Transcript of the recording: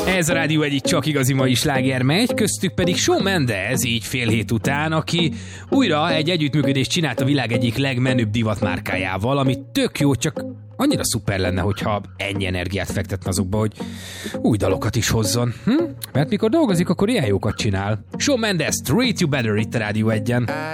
Ez a Rádió egyik csak igazi mai sláger megy, köztük pedig Shawn Mendes, így fél hét után, aki újra egy együttműködést csinált a világ egyik legmenőbb divatmárkájával, ami tök jó, csak annyira szuper lenne, hogyha ennyi energiát fektetne azokba, hogy új dalokat is hozzon. Mert mikor dolgozik, akkor ilyen jókat csinál. Shawn Mendes, Treat You Better itt a Rádió 1-en.